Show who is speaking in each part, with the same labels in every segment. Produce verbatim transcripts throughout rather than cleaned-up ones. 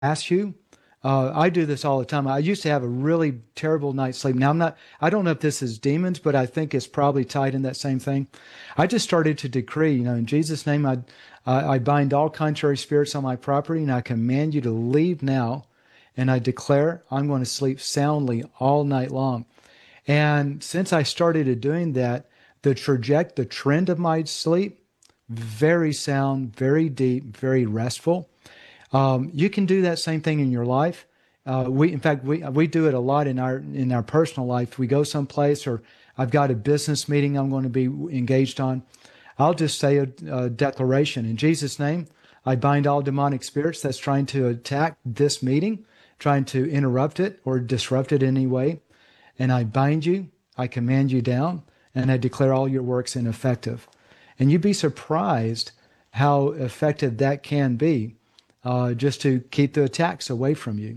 Speaker 1: ask you. Uh, I do this all the time. I used to have a really terrible night's sleep. Now I'm not, I don't know if this is demons, but I think it's probably tied in that same thing. I just started to decree, you know, in Jesus' name, I, I, I bind all contrary spirits on my property, and I command you to leave now. And I declare I'm going to sleep soundly all night long. And since I started doing that, the traject, the trend of my sleep, very sound, very deep, very restful. Um, you can do that same thing in your life. Uh, we, in fact, we we do it a lot in our in our personal life. We go someplace, or I've got a business meeting I'm going to be engaged on. I'll just say a, a declaration in Jesus' name. I bind all demonic spirits that's trying to attack this meeting, trying to interrupt it or disrupt it in any way. And I bind you, I command you down, and I declare all your works ineffective. And you'd be surprised how effective that can be, uh, just to keep the attacks away from you.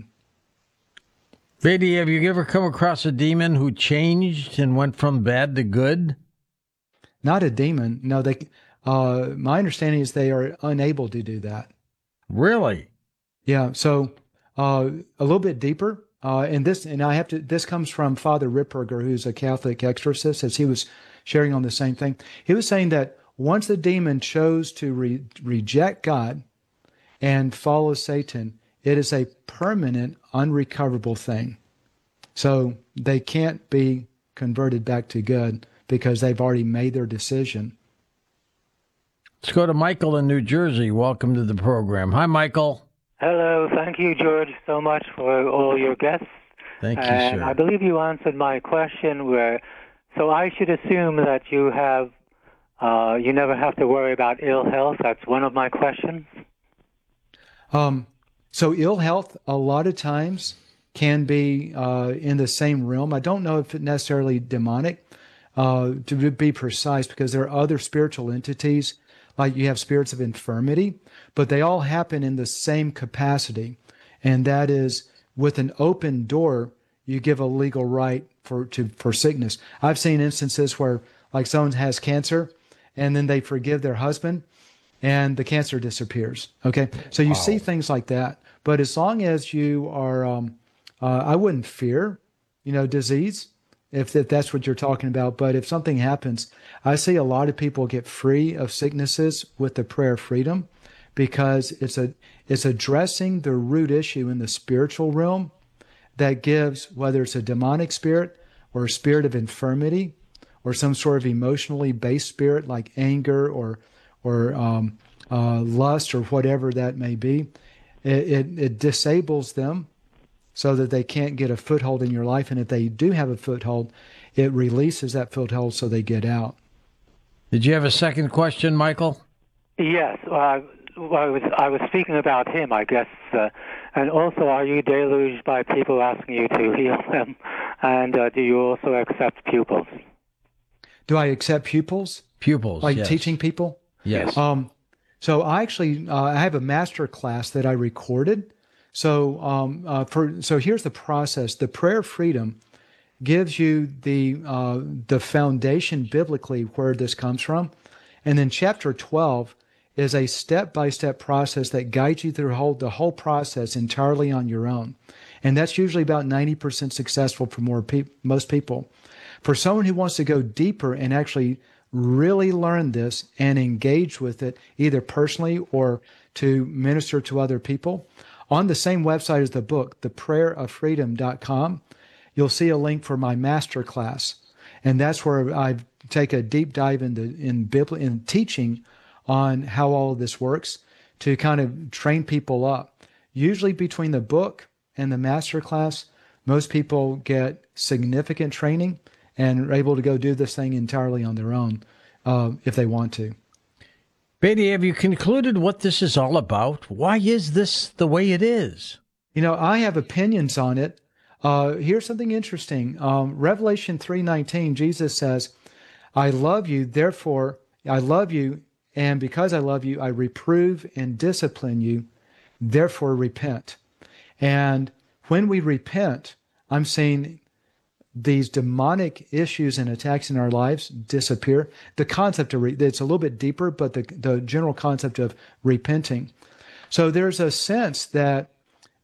Speaker 2: Beatty, have you ever come across a demon who changed and went from bad to good?
Speaker 1: Not a demon. No, they. Uh, my understanding is they are unable to do that.
Speaker 2: Really?
Speaker 1: Yeah. So uh, a little bit deeper. Uh, and this, and I have to, this comes from Father Ripperger, who's a Catholic exorcist, as he was sharing on the same thing. He was saying that once the demon chose to re- reject God and follow Satan, it is a permanent, unrecoverable thing. So they can't be converted back to good because they've already made their decision.
Speaker 2: Let's go to Michael in New Jersey. Welcome to the program. Hi, Michael.
Speaker 3: Hello. Thank you, George, so much for all your guests.
Speaker 2: Thank you,
Speaker 3: and
Speaker 2: sir.
Speaker 3: I believe you answered my question where, so I should assume that you have, uh, you never have to worry about ill health. That's one of my questions.
Speaker 1: Um, so ill health, a lot of times, can be uh, in the same realm. I don't know if it's necessarily demonic, uh, to be precise, because there are other spiritual entities, like you have spirits of infirmity, but they all happen in the same capacity. And that is, with an open door, you give a legal right for to for sickness. I've seen instances where, like, someone has cancer, and then they forgive their husband, and the cancer disappears. Okay, so you wow. see things like that. But as long as you are, um, uh, I wouldn't fear, you know, disease, if, if that's what you're talking about. But if something happens, I see a lot of people get free of sicknesses with the prayer of freedom, because it's a it's addressing the root issue in the spiritual realm that gives, whether it's a demonic spirit or a spirit of infirmity or some sort of emotionally based spirit like anger or or um, uh, lust or whatever that may be, it, it, it disables them so that they can't get a foothold in your life. And if they do have a foothold, it releases that foothold so they get out.
Speaker 2: Did you have a second question, Michael?
Speaker 3: Yes. Uh, well, I was I was speaking about him, I guess. Uh, and also, are you deluged by people asking you to heal them? And uh, do you also accept pupils?
Speaker 1: Do I accept pupils?
Speaker 2: Pupils,
Speaker 1: Like
Speaker 2: yes.
Speaker 1: teaching people?
Speaker 2: Yes.
Speaker 1: Um, so I actually, uh, I have a master class that I recorded. So, um, uh, for, so here's the process. The prayer of freedom gives you the, uh, the foundation biblically where this comes from. And then chapter twelve is a step-by-step process that guides you through the whole, the whole process entirely on your own. And that's usually about ninety percent successful for more pe- most people. For someone who wants to go deeper and actually really learn this and engage with it, either personally or to minister to other people, on the same website as the book, the prayer of freedom dot com, you'll see a link for my master class. And that's where I take a deep dive into in Bibli- in teaching on how all of this works to kind of train people up. Usually between the book and the master class, most people get significant training and are able to go do this thing entirely on their own uh, if they want to.
Speaker 2: Beatty, have you concluded what this is all about? Why is this the way it is?
Speaker 1: You know, I have opinions on it. Uh, here's something interesting. Um, Revelation three nineteen, Jesus says, I love you, therefore, I love you, and because I love you, I reprove and discipline you, therefore repent. And when we repent, I'm saying these demonic issues and attacks in our lives disappear. The concept of, re- it's a little bit deeper, but the, the general concept of repenting. So there's a sense that